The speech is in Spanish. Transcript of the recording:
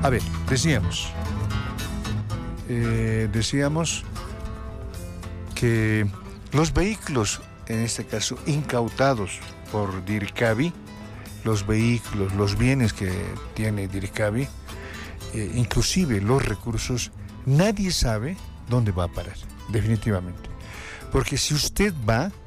A ver, decíamos que los vehículos, en este caso incautados por Diricavi, los vehículos, los bienes que tiene Diricavi, inclusive los recursos, nadie sabe dónde va a parar, definitivamente. Porque si usted va